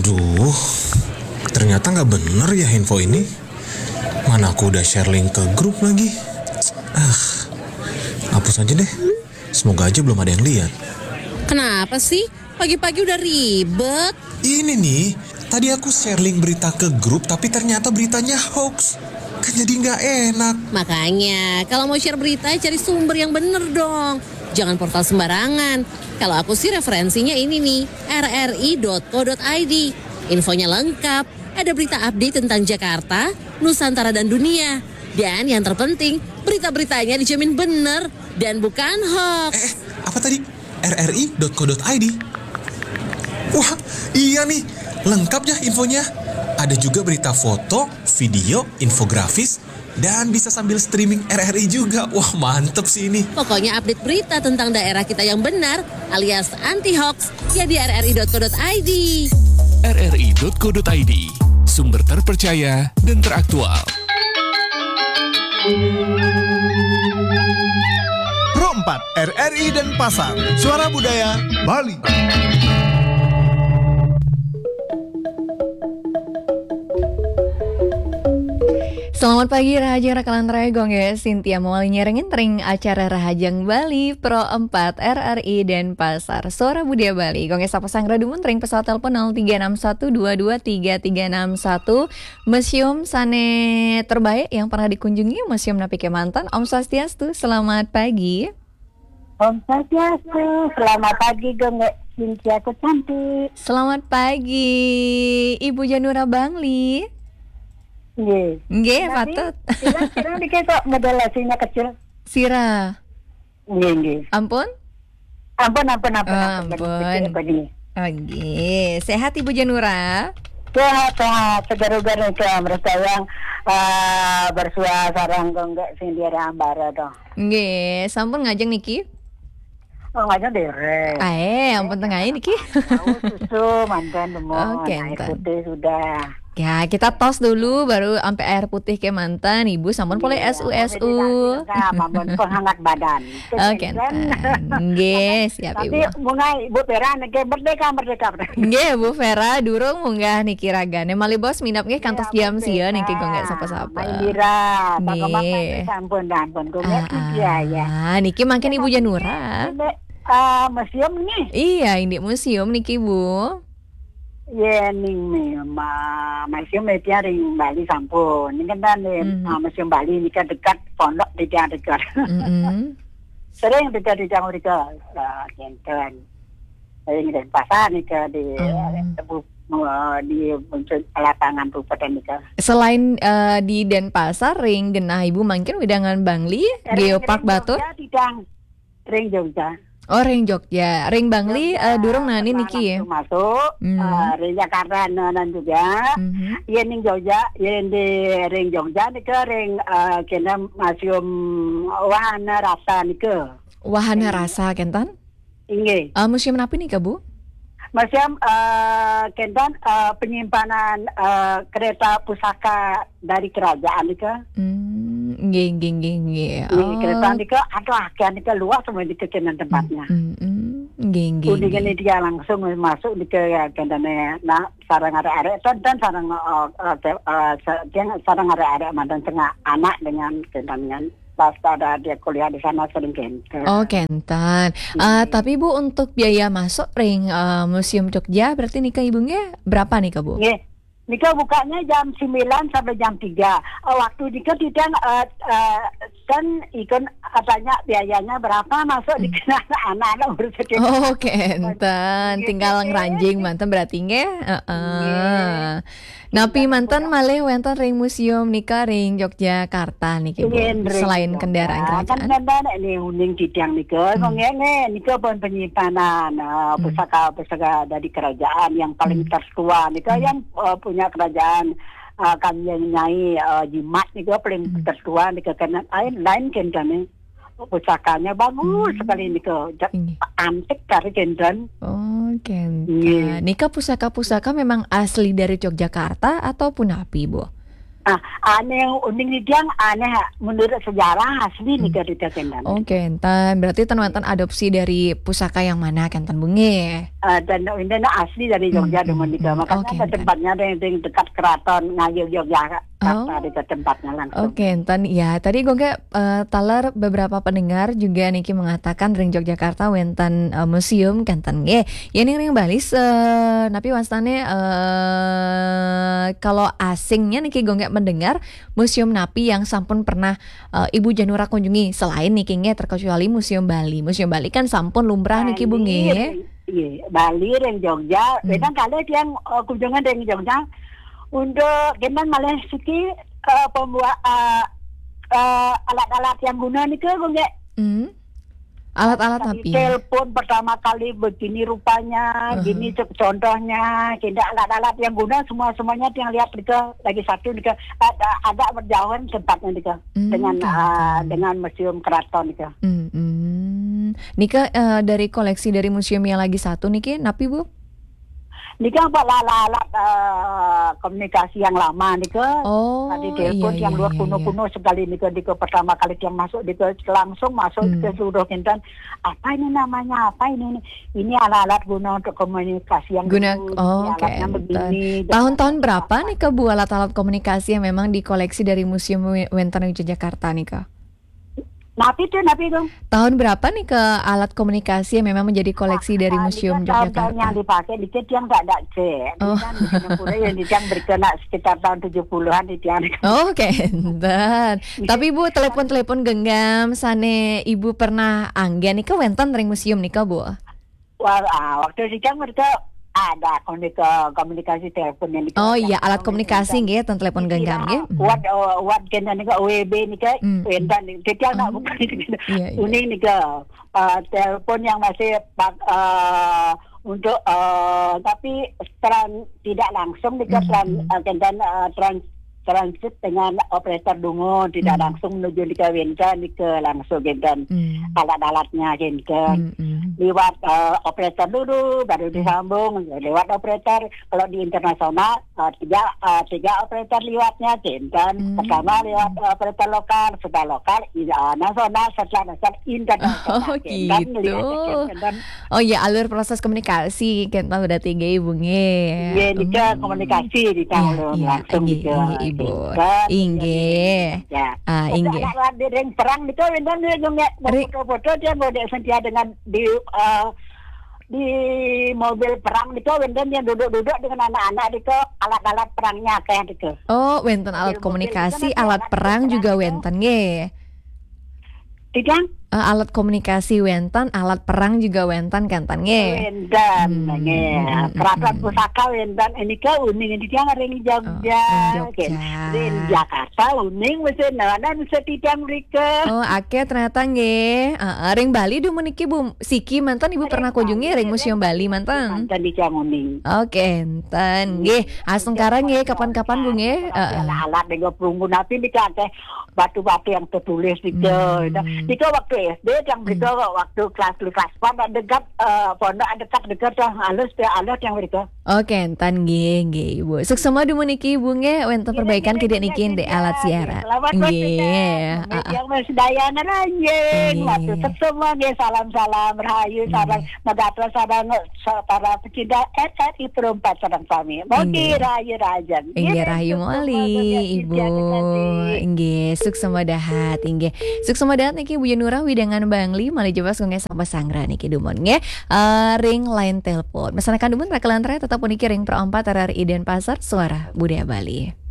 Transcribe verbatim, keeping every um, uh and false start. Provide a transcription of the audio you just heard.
Aduh, ternyata nggak bener ya info ini. Mana aku udah share link ke grup lagi. Ah, hapus aja deh. Semoga aja belum ada yang lihat. Kenapa sih? Pagi-pagi udah ribet. Ini nih, tadi aku share link berita ke grup, tapi ternyata beritanya hoax. Kan jadi nggak enak. Makanya, kalau mau share berita, cari sumber yang bener dong. Jangan portal sembarangan. Kalau aku sih referensinya ini nih, r r i dot co dot i d. Infonya lengkap, ada berita update tentang Jakarta, Nusantara dan dunia. Dan yang terpenting, berita-beritanya dijamin bener dan bukan hoax. Eh, apa tadi? r r i dot co dot i d. Wah, iya nih, lengkap ya infonya. Ada juga berita foto, video, infografis, dan bisa sambil streaming R R I juga. Wah, mantep sih ini. Pokoknya update berita tentang daerah kita yang benar alias anti-hoax ya di r r i dot co dot i d. r r i dot co dot i d, sumber terpercaya dan teraktual. Pro empat R R I dan Pasar, Suara Budaya Bali. Selamat pagi Rahajang Rakalan Gong ya, Cynthia Mawali nyerengin tering acara Rahajang Bali Pro empat R R I dan Pasar Suara Budaya Bali. Gong ya sapa sangra dumun tering pesawat telepon nol tiga enam satu dua dua tiga tiga enam satu. Museum Sane terbaik yang pernah dikunjungi Museum Napi Kemantan. Om Swastiastu, selamat pagi. Om Swastiastu, selamat pagi Gong ya, Cynthia ku cantik. Selamat pagi Ibu Janura Bangli. Nggih. Nggih, patut. Kira-kira dikira modelasinya kecil. Sira. Nggih, nggih. Ampun? Ampun, ampun, ampun. Oh, ampun. Oke, sehat Ibu Janura? Sehat, sehat. Segar-segar itu mereka yang uh, bersua sarang gonggak sindir ambara dong. Nggih, sampun ngajeng niki? Oh, ngajeng derek. Eh, ampun tengah niki. Tahu susu mantan demon. Oke, air putih sudah. Ya, kita tos dulu baru sampai air putih ke mantan. Ibu sampun boleh S U S U. Mampun penghangat badan. Oke, nggih, siap Ibu. Tapi bunga Ibu Vera niki merdeka merdeka. Nggih, Bu Vera durung munggah niki ragane. Mali bos minap nggih kantos jam sieun niki gonggak sapa-sapa. Indira, nggih. Ampun, ampun. Gonggak ya ya. Ah, niki mangken Ibu Janura. Uh, museum nih. Iya, ini museum niki Bu. Ya, ning ma museum itu ring Bali sampun. Ini kan mm. uh, museum Bali ini kan dekat pondok di tiang dekat. Mm-hmm. Sering dekat di tiang dekat. Uh, Kenten. Sering di pasar nih ke di mm. uh, di muncul lapangan Kabupaten nih. Selain uh, di Denpasar, ring genah Ibu mangkin widangan Bangli, Geopark Batur. Tidak, ring Jogja. Oh, ring Jogja, ring Bangli uh, durung nani niki ya. Masuk, mm. uh, ring Jakarta nan juga. Mm-hmm. Yen ning Jogja, yen di ring Jogja nika ring uh, kena museum wahana rasa nika. Wahana rasa kentan? Inggih. Uh, museum apa nih Bu? Museum uh, kentan uh, penyimpanan uh, kereta pusaka dari kerajaan nika. Mm. Nggih, nggih, nggih, nggih. Oh. Kereta nika aduh akeh nika luas semua di kekenan tempatnya. Mm, mm, mm. Nggih, nggih. Kemudian dia langsung masuk di ke kendane nah sarang arek-arek dan sarang uh, uh, uh, sarang arek-arek mantan tengah anak dengan kentangan pas ada dia kuliah di sana sering kenten. Oh, kentan. Uh, tapi Bu untuk biaya masuk ring uh, Museum Jogja berarti nikah ibunya berapa nih Bu? Nggih. Nika bukanya jam sembilan sampai jam tiga. Uh, waktu Nika tidak uh, uh, kan ikon katanya biayanya berapa masuk di kena anak-anak bersedih. Oh, kentan. Tinggal ngeranjing mantan berarti nggih. Heeh. Napi mantan malih wonten ring museum nika ring Yogyakarta niki Bu. Selain kendaraan kerajaan. Kan kan ini uning tidang nika wong ngene nika pun penyimpanan uh, pusaka-pusaka dari kerajaan yang paling tertua nika yang uh, punya kerajaan uh, kami Nyai uh, Jimat nika paling hmm. tertua nika kan lain lain kendane pusakanya bagus hmm. sekali nika antik kari kendan. Oh, kendan. Yeah. Nika pusaka-pusaka memang asli dari Yogyakarta ataupun api, Bu? Ah, aneh yang unik nih yang aneh menurut sejarah asli nih ke Rita Kendan. Oh, kentan. Berarti tan wonten adopsi dari pusaka yang mana kentan bunge? Uh, dan ini asli dari Jogja Hmm, dengan hmm, Nika. hmm. Makanya Oke, ada Tan. tempatnya ada yang yang dekat keraton Ngayu Yogyakarta Oh. ada ke tempatnya langsung. Oke, entan ya. Tadi gue uh, talar beberapa pendengar juga niki mengatakan ring Yogyakarta wentan uh, museum kantan ge. Ya ning ring balis uh, napi wastane uh, kalau asingnya niki gue nggak mendengar museum napi yang sampun pernah uh, Ibu Janura kunjungi selain niki nge terkecuali museum Bali. Museum Bali kan sampun lumrah niki Bu nge. Iya, Bali ring Jogja. Hmm. Kadang kali yang uh, kunjungan ring Jogja untuk kemudian malah suki uh, pembuat uh, uh, alat-alat yang guna nih ke gue Hmm. Alat-alat napi. telepon pertama kali begini rupanya, Uh-huh. gini c- contohnya, tidak alat-alat yang guna semua semuanya yang lihat nih ke lagi satu nih ke ada ada berjauhan tempatnya nih ke Hmm, dengan gitu. uh, dengan museum keraton nih ke. Hmm, hmm. Nika uh, dari koleksi dari museum yang lagi satu niki napi Bu? Ini kan buat alat uh, komunikasi yang lama nih ke. Oh, Tadi telepon iya, yang iya, luar iya, kuno-kuno sekali nih ke, di ke pertama kali yang masuk di ke langsung masuk Hmm. ke seluruh Kintan. Apa ini namanya? Apa ini? Ini alat-alat guna untuk komunikasi yang Guna, dulu. oh, Ini oke. alatnya begini. Tahun-tahun berapa nih ke Bu alat-alat komunikasi yang memang dikoleksi dari Museum Wenten Yogyakarta nih ke? Napi tuh, napi tuh. Tahun berapa nih ke alat komunikasi yang memang menjadi koleksi dari Ah, Museum ini kan tahun-tahun yang Yogyakarta? dipakai dikit yang tak ada cek. Ini Oh. kan di Singapura yang di yang berkena sekitar tahun tujuh puluhan di tiang. Oh, oke, enten. Tapi Bu telepon-telepon genggam sane Ibu pernah anggen nih ke Wenten ring museum nih ke Bu? Wah, ah, waktu di tiang mereka ada komunikasi, komunikasi telepon yang di Oh iya, alat komunikasi nggih ten telepon genggam nggih. Hmm. Wat uh, wat kena nika O E B nika Hmm. wentan nika nak Oh. bukan Iya, iya. uning nika uh, telepon yang masih pak- uh, untuk uh, tapi trans tidak langsung nika Hmm, trans hmm. uh, kendan uh, trans transit dengan operator dungu tidak Hmm. langsung menuju nika wentan nika langsung kendan Hmm. alat-alatnya kendan Hmm, hmm. lewat uh, operator dulu baru disambung lewat operator. Kalau di internasional uh, tiga uh, tiga operator lewatnya dan Hmm. pertama lewat uh, operator lokal, setelah lokal uh, nasional, setelah nasional internasional. Oh, Dan gitu. melihat dan Oh iya, alur proses komunikasi kan udah tiga ibu nge. ya nika komunikasi di tahun Iya, langsung iya, gitu. iya, Ibu. Dan- Inge. Ya. Ah, inge. Ada di ring perang itu dan dia juga Ring- foto-foto dia mau sentia dengan di uh, di mobil perang itu dan dia duduk-duduk dengan anak-anak itu alat-alat perangnya kayak gitu. Oh, wenten alat Mobil-mobil komunikasi, itu kan alat alat perang perang juga itu. wenten nge. Tidak? Eh, alat komunikasi wenten, alat perang juga wenten kantan nge. Wendan, Hmm, nge. hmm, hmm, Keraton hmm. pusaka Wendan ini kan uning ini dia ring Jogja, Oh, ring Jogja. di Jakarta uning mesti nana mesti tidak mereka. Oh, ake ternyata nge. Uh, ring Bali du meniki Bu Siki mantan Ibu pernah kunjungi ring Museum Bali mantan. Mantan di Jam uning. Oke, enten nge. Asung karang nge kapan-kapan Bu nge. Heeh. Alat dengan perunggu napi di teh batu-batu yang tertulis di Hmm. di waktu S D yang berita waktu kelas kelas pada dekat eh, pondok dekat dekat yang halus dia alat yang berita. Oke, enten nge nge Ibu. Suk semua du meniki Bu nge wenten perbaikan Gini, tidak gini, nikin de gini, alat gini. siaran. Selamat Nge. bertugas. Ah, ah. Yang mesdayana ranjing. Iya. Waktu semua nge salam-salam rahayu sarang megatro sarang sa- para pecinta R R I perempat sarang kami. Mogi Iya. rahayu rajan. Inggih rahayu moli Ibu. Inggih suk semua dahat inggih. Suk semua dahat niki Bu Yunura widangan Bangli mali jebas nge sampai sangra niki dumon nge. Eh, ring line telepon. Mesanakan dumon rakalan tetap niki ring pro empat R R I Denpasar Suara Budaya Bali.